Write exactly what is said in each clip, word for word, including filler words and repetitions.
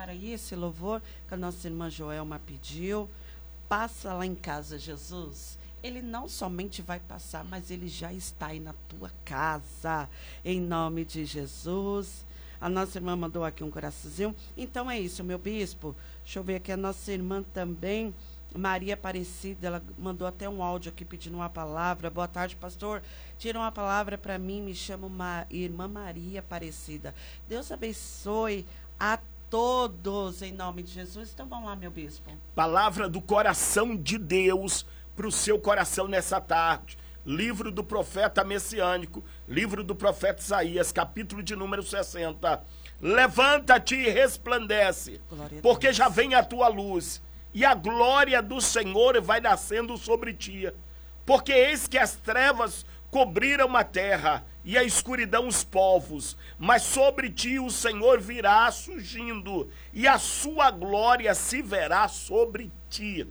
prepara aí esse louvor que a nossa irmã Joelma pediu. Passa lá em casa, Jesus. Ele não somente vai passar, mas ele já está aí na tua casa. Em nome de Jesus. A nossa irmã mandou aqui um coraçãozinho. Então é isso, meu bispo. Deixa eu ver aqui a nossa irmã também, Maria Aparecida, ela mandou até um áudio aqui pedindo uma palavra. Boa tarde, pastor. Tira uma palavra para mim, me chamo Ma, irmã Maria Aparecida. Deus abençoe a todos, em nome de Jesus. Então vamos lá, meu bispo. Palavra do coração de Deus para o seu coração nessa tarde. Livro do profeta messiânico, livro do profeta Isaías, capítulo de número sessenta. Levanta-te e resplandece, porque já vem a tua luz, e a glória do Senhor vai nascendo sobre ti. Porque eis que as trevas cobriram a terra, e a escuridão os povos, mas sobre ti o Senhor virá surgindo, e a sua glória se verá sobre ti.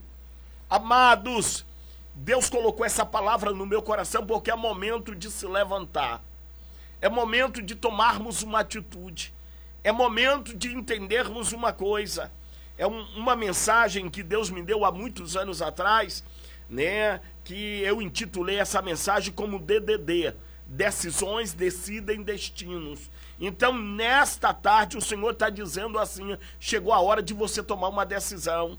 Amados, Deus colocou essa palavra no meu coração porque é momento de se levantar. É momento de tomarmos uma atitude. É momento de entendermos uma coisa. É um, uma mensagem que Deus me deu há muitos anos atrás, né? Que eu intitulei essa mensagem como D D D. Decisões decidem destinos. Então, nesta tarde, o Senhor está dizendo assim, chegou a hora de você tomar uma decisão.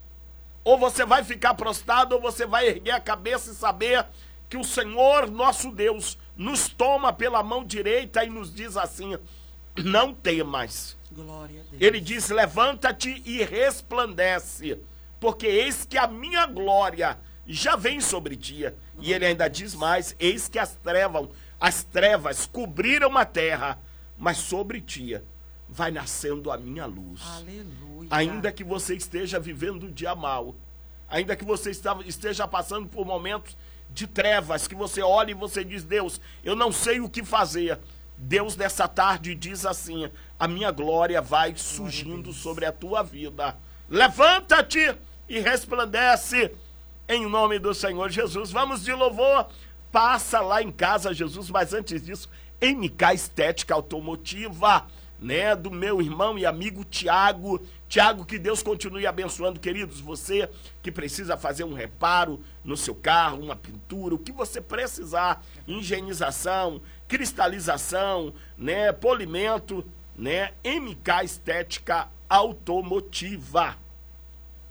Ou você vai ficar prostrado, ou você vai erguer a cabeça e saber que o Senhor, nosso Deus, nos toma pela mão direita e nos diz assim, não temas. Glória a Deus. Ele diz, levanta-te e resplandece, porque eis que a minha glória já vem sobre ti. Glória. E ele ainda diz mais, eis que as trevas, as trevas cobriram a terra, mas sobre ti vai nascendo a minha luz. Aleluia. Ainda que você esteja vivendo um dia mal, ainda que você esteja passando por momentos de trevas, que você olha e você diz, Deus, eu não sei o que fazer. Deus nessa tarde diz assim, a minha glória vai surgindo glória sobre a tua vida. Levanta-te e resplandece em nome do Senhor Jesus. Vamos de louvor. Passa lá em casa, Jesus, mas antes disso, M K Estética Automotiva, né, do meu irmão e amigo Tiago. Tiago, que Deus continue abençoando, queridos. Você que precisa fazer um reparo no seu carro, uma pintura, o que você precisar, higienização, cristalização, né, polimento, né, M K Estética Automotiva.